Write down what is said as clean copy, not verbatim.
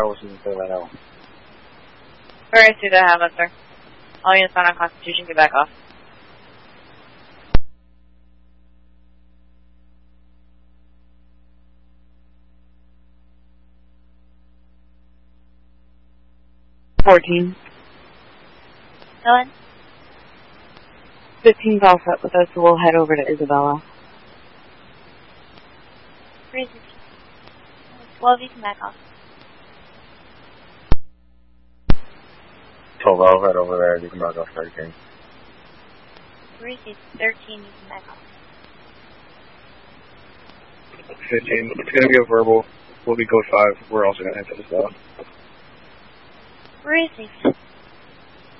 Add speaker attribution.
Speaker 1: Washington say that out.
Speaker 2: Alright, see that happen, sir. All units on Constitution, get back off.
Speaker 3: $14.
Speaker 2: Helen?
Speaker 3: 15's all set with us, so we'll head over to Isabella.
Speaker 2: Where is it? 12, you can back off.
Speaker 1: 12, I'll head over there. You can back off 13.
Speaker 2: Where is it? 13, you can back off.
Speaker 4: 15, it's going to be a verbal. We'll be code 5. We're also going to head to Isabella.
Speaker 2: Where is it?